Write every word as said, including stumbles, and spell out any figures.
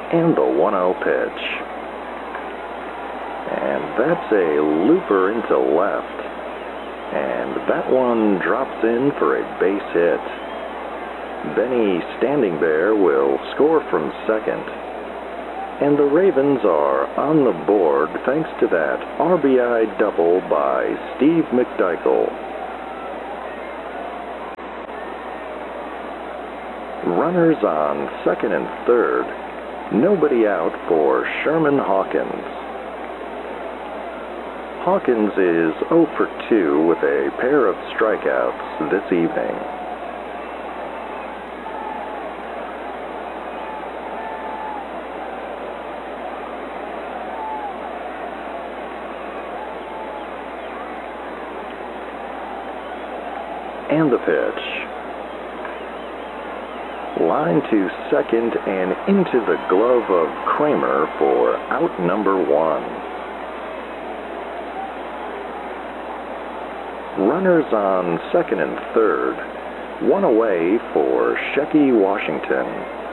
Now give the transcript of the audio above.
And the one oh pitch. And that's a looper into left. And that one drops in for a base hit. Benny Standing Bear will score from second. And the Ravens are on the board thanks to that R B I double by Steve McDykel. Runners on second and third. Nobody out for Sherman Hawkins. Hawkins is oh for two with a pair of strikeouts this evening. And the pitch. Line to second and into the glove of Kramer for out number one. Runners on second and third. One away for Shecky Washington.